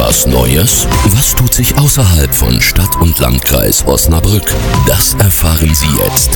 Was Neues? Was tut sich außerhalb von Stadt und Landkreis Osnabrück? Das erfahren Sie jetzt.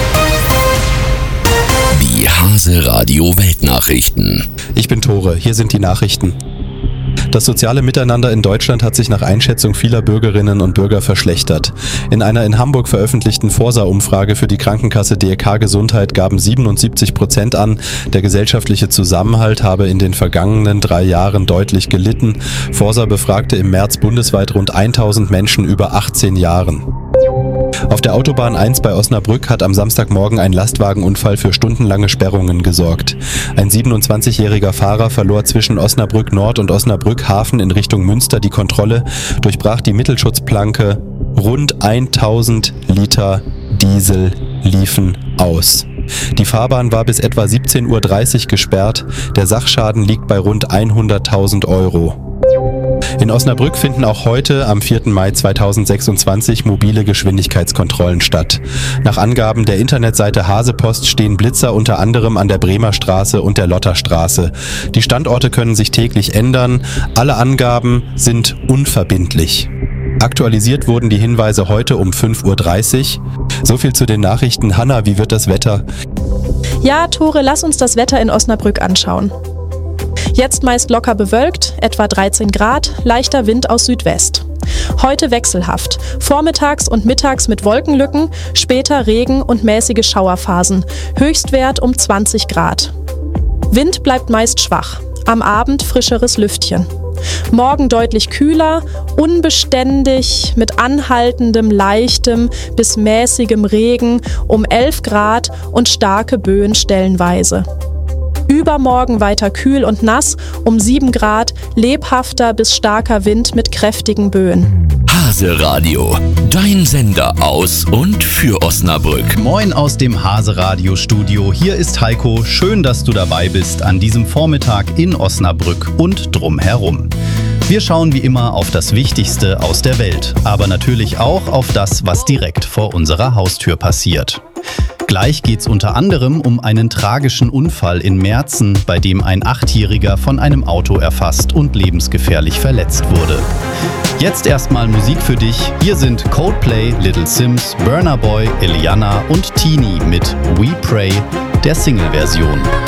Die Hase Radio Weltnachrichten. Ich bin Tore, hier sind die Nachrichten. Das soziale Miteinander in Deutschland hat sich nach Einschätzung vieler Bürgerinnen und Bürger verschlechtert. In einer in Hamburg veröffentlichten Forsa-Umfrage für die Krankenkasse DRK Gesundheit gaben 77% an, der gesellschaftliche Zusammenhalt habe in den vergangenen 3 Jahren deutlich gelitten. Forsa befragte im März bundesweit rund 1000 Menschen über 18 Jahren. Auf der Autobahn 1 bei Osnabrück hat am Samstagmorgen ein Lastwagenunfall für stundenlange Sperrungen gesorgt. Ein 27-jähriger Fahrer verlor zwischen Osnabrück Nord und Osnabrück Hafen in Richtung Münster die Kontrolle, durchbrach die Mittelschutzplanke, rund 1000 Liter Diesel liefen aus. Die Fahrbahn war bis etwa 17:30 Uhr gesperrt, der Sachschaden liegt bei rund 100.000 Euro. In Osnabrück finden auch heute, am 4. Mai 2026, mobile Geschwindigkeitskontrollen statt. Nach Angaben der Internetseite Hasepost stehen Blitzer unter anderem an der Bremer Straße und der Lotterstraße. Die Standorte können sich täglich ändern. Alle Angaben sind unverbindlich. Aktualisiert wurden die Hinweise heute um 5:30 Uhr. So viel zu den Nachrichten. Hanna, wie wird das Wetter? Ja, Tore, lass uns das Wetter in Osnabrück anschauen. Jetzt meist locker bewölkt, etwa 13 Grad, leichter Wind aus Südwest. Heute wechselhaft, vormittags und mittags mit Wolkenlücken, später Regen und mäßige Schauerphasen, Höchstwert um 20 Grad. Wind bleibt meist schwach, am Abend frischeres Lüftchen. Morgen deutlich kühler, unbeständig, mit anhaltendem, leichtem bis mäßigem Regen um 11 Grad und starke Böen stellenweise. Übermorgen weiter kühl und nass, um 7 Grad, lebhafter bis starker Wind mit kräftigen Böen. Hase Radio, dein Sender aus und für Osnabrück. Moin aus dem Hase Radio Studio. Hier ist Heiko. Schön, dass du dabei bist an diesem Vormittag in Osnabrück und drumherum. Wir schauen wie immer auf das Wichtigste aus der Welt, aber natürlich auch auf das, was direkt vor unserer Haustür passiert. Gleich geht's unter anderem um einen tragischen Unfall in Merzen, bei dem ein 8-Jähriger von einem Auto erfasst und lebensgefährlich verletzt wurde. Jetzt erstmal Musik für dich. Hier sind Coldplay, Little Sims, Burna Boy, Eliana und Teenie mit We Pray, der Single-Version.